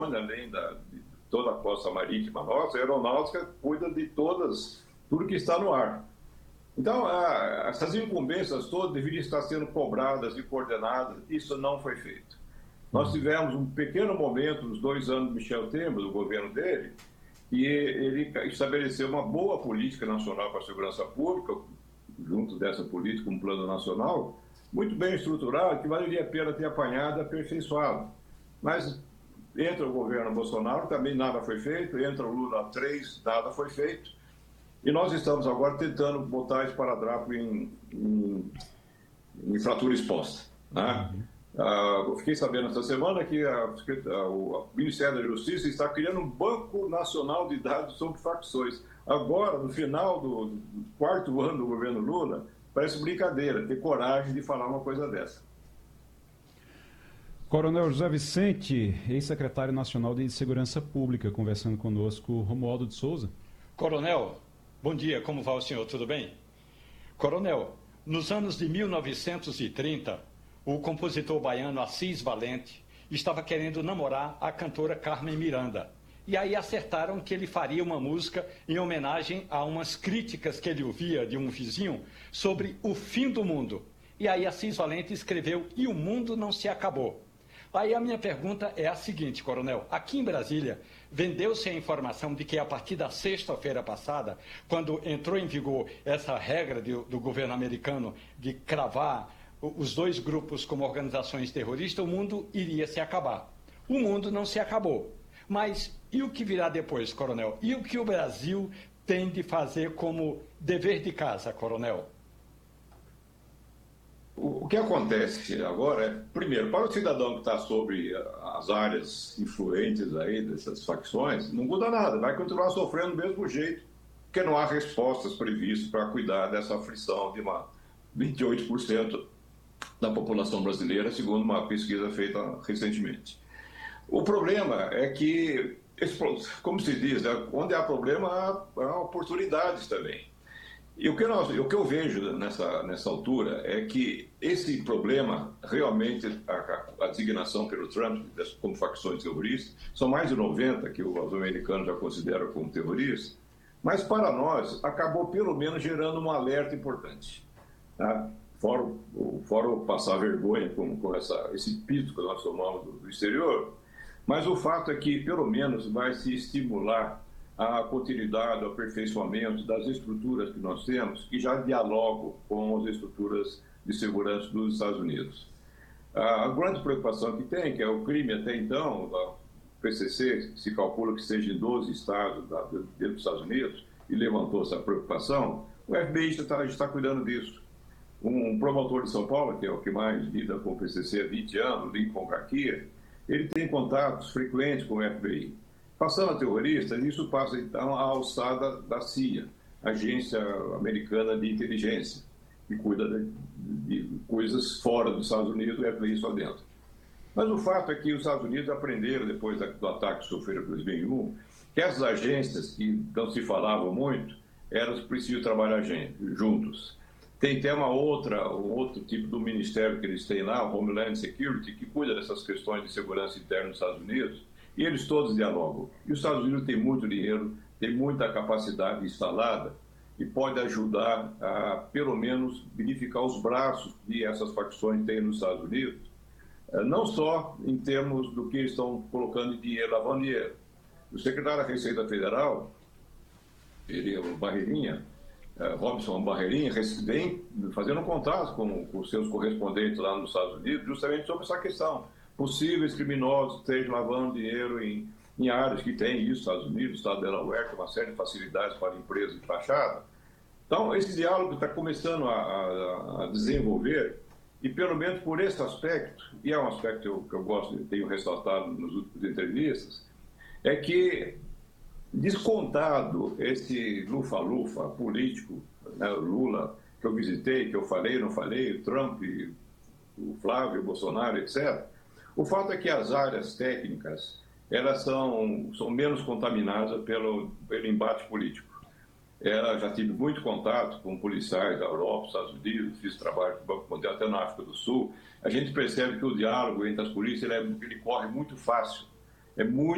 além de toda a costa marítima nossa, a aeronáutica cuida de tudo que está no ar. Então, essas incumbências todas deveriam estar sendo cobradas e coordenadas, isso não foi feito. Nós tivemos um pequeno momento, nos 2 anos de Michel Temer, do governo dele, e ele estabeleceu uma boa política nacional para a segurança pública, junto dessa política, um plano nacional, muito bem estruturado, que valeria a pena ter apanhado e aperfeiçoado. Mas entra o governo Bolsonaro, também nada foi feito, entra o Lula 3, nada foi feito, e nós estamos agora tentando botar esse esparadrapo em fratura exposta, né? Eu fiquei sabendo essa semana que o Ministério da Justiça está criando um Banco Nacional de Dados sobre facções. Agora, no final do 4º ano do governo Lula, parece brincadeira ter coragem de falar uma coisa dessa. Coronel José Vicente, ex-secretário nacional de Segurança Pública, conversando conosco, Romualdo de Souza. Coronel, bom dia, como vai o senhor? Tudo bem? Coronel, nos anos de 1930, o compositor baiano Assis Valente estava querendo namorar a cantora Carmen Miranda. E aí acertaram que ele faria uma música em homenagem a umas críticas que ele ouvia de um vizinho sobre o fim do mundo. E aí Assis Valente escreveu "E o mundo não se acabou". Aí a minha pergunta é a seguinte, coronel. Aqui em Brasília, vendeu-se a informação de que a partir da sexta-feira passada, quando entrou em vigor essa regra do governo americano de cravar os 2 grupos como organizações terroristas, o mundo iria se acabar. O mundo não se acabou. Mas e o que virá depois, coronel? E o que o Brasil tem de fazer como dever de casa, coronel? O que acontece agora é, primeiro, para o cidadão que está sobre as áreas influentes aí dessas facções, não muda nada, vai continuar sofrendo do mesmo jeito, porque não há respostas previstas para cuidar dessa aflição de 28% da população brasileira, segundo uma pesquisa feita recentemente. O problema é que, como se diz, onde há problema, há oportunidades também. E o que eu vejo nessa altura é que esse problema, realmente, a designação pelo Trump como facções terroristas, são mais de 90 que os americanos já consideram como terroristas, mas para nós acabou pelo menos gerando um alerta importante, tá? Fora passar vergonha com esse pito que nós tomamos do exterior, mas o fato é que, pelo menos, vai se estimular a continuidade, o aperfeiçoamento das estruturas que nós temos, que já dialogam com as estruturas de segurança dos Estados Unidos. A grande preocupação que tem, que é o crime até então, o PCC, se calcula que seja em 12 estados dentro dos Estados Unidos, e levantou essa preocupação, o FBI está cuidando disso. Um promotor de São Paulo, que é o que mais lida com o PCC há 20 anos, Lincoln Garcia, ele tem contatos frequentes com o FBI. Passando a terrorista, isso passa então à alçada da CIA, Agência Americana de Inteligência, que cuida de coisas fora dos Estados Unidos e o FBI só dentro. Mas o fato é que os Estados Unidos aprenderam, depois do ataque que sofreram em 2001, que essas agências, que não se falavam muito, elas precisam trabalhar juntos. Tem até um outro tipo do ministério que eles têm lá, o Homeland Security, que cuida dessas questões de segurança interna dos Estados Unidos, e eles todos dialogam. E os Estados Unidos têm muito dinheiro, tem muita capacidade instalada e pode ajudar a, pelo menos, verificar os braços que essas facções têm nos Estados Unidos, não só em termos do que eles estão colocando de dinheiro, lavando dinheiro. O secretário da Receita Federal, ele é o Barreirinha, Robson Barreirinha, vem fazendo um contato com os seus correspondentes lá nos Estados Unidos, justamente sobre essa questão. Possíveis criminosos estejam lavando dinheiro em áreas que tem isso, Estados Unidos, Estado de Delaware, tem uma série de facilidades para empresas de fachada. Então, esse diálogo está começando a desenvolver, e pelo menos por esse aspecto, e é um aspecto que eu gosto, tenho ressaltado nas últimas entrevistas, é que, descontado esse lufa-lufa político, né, o Lula, que eu visitei, que eu falei, não falei, o Trump, o Flávio, o Bolsonaro, etc., o fato é que as áreas técnicas, elas são menos contaminadas pelo embate político. Ela já tive muito contato com policiais da Europa, Estados Unidos, fiz trabalho com o Banco Mundial até na África do Sul. A gente percebe que o diálogo entre as polícias ele corre muito fácil. É muito